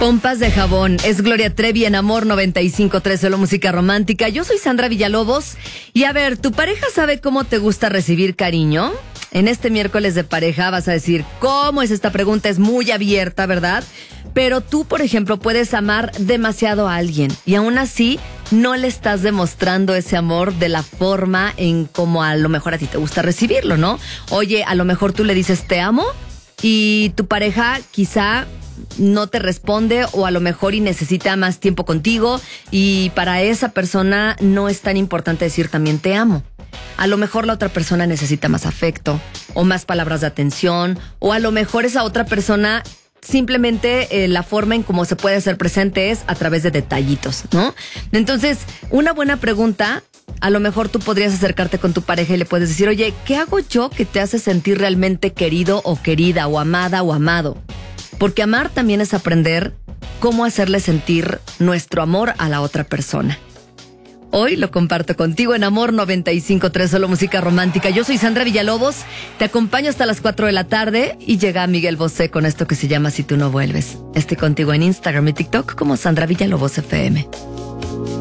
Pompas de jabón. Es Gloria Trevi en Amor 95.3, solo música romántica. Yo soy Sandra Villalobos. Y a ver, ¿tu pareja sabe cómo te gusta recibir cariño? En este miércoles de pareja vas a decir, ¿cómo es esta pregunta? Es muy abierta, ¿verdad? Pero tú, por ejemplo, puedes amar demasiado a alguien y aún así no le estás demostrando ese amor de la forma en como a lo mejor a ti te gusta recibirlo, ¿no? Oye, a lo mejor tú le dices te amo y tu pareja quizá no te responde o a lo mejor y necesita más tiempo contigo y para esa persona no es tan importante decir también te amo. A lo mejor la otra persona necesita más afecto o más palabras de atención o a lo mejor esa otra persona simplemente la forma en cómo se puede hacer presente es a través de detallitos, ¿no? Entonces, una buena pregunta, a lo mejor tú podrías acercarte con tu pareja y le puedes decir, oye, ¿qué hago yo que te hace sentir realmente querido o querida o amada o amado? Porque amar también es aprender cómo hacerle sentir nuestro amor a la otra persona. Hoy lo comparto contigo en Amor 95.3, solo música romántica. Yo soy Sandra Villalobos, te acompaño hasta las 4 de la tarde y llega Miguel Bosé con esto que se llama Si tú no vuelves. Estoy contigo en Instagram y TikTok como Sandra Villalobos FM.